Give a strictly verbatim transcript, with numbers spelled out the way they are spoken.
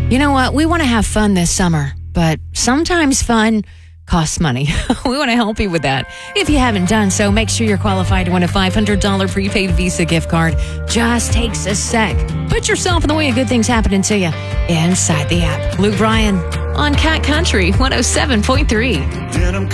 You know what? We want to have fun this summer, but sometimes fun costs money. We want to help you with that. If you haven't done so, make sure you're qualified to win a five hundred dollars prepaid Visa gift card. Just takes a sec. Put yourself in the way of good things happening to you inside the app. Luke Bryan on Cat Country one oh seven point three. Denim